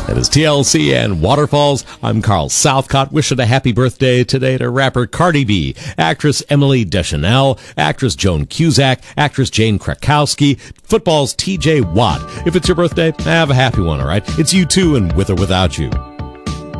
That is TLC and Waterfalls. I'm Carl Southcott, wishing a happy birthday today to rapper Cardi B, actress Emily Deschanel, actress Joan Cusack, actress Jane Krakowski, football's TJ Watt. If it's your birthday, have a happy one, all right? It's U2 and With or Without You.